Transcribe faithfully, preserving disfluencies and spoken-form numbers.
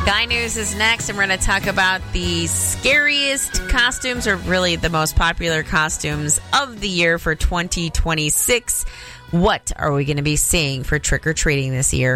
Guy News is next, and we're going to talk about the scariest costumes, or really the most popular costumes of the year for twenty twenty-six. What are we going to be seeing for trick-or-treating this year?